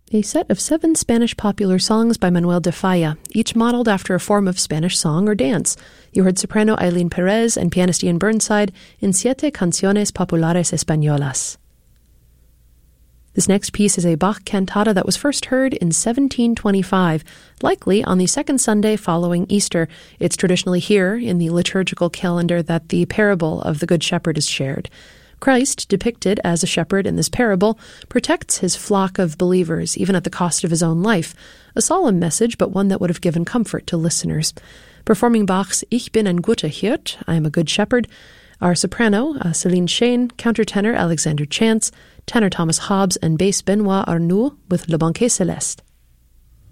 A set of 7 Spanish popular songs by Manuel de Falla, each modeled after a form of Spanish song or dance. You heard soprano Eileen Perez and pianist Ian Burnside in Siete Canciones Populares Españolas. This next piece is a Bach cantata that was first heard in 1725, likely on the second Sunday following Easter. It's traditionally here in the liturgical calendar that the parable of the Good Shepherd is shared. Christ, depicted as a shepherd in this parable, protects his flock of believers, even at the cost of his own life. A solemn message, but one that would have given comfort to listeners. Performing Bach's Ich bin ein guter Hirt, I am a good shepherd, are soprano Celine Shane, countertenor Alexander Chance, tenor Thomas Hobbs, and bass Benoit Arnoux with Le Banquet Céleste.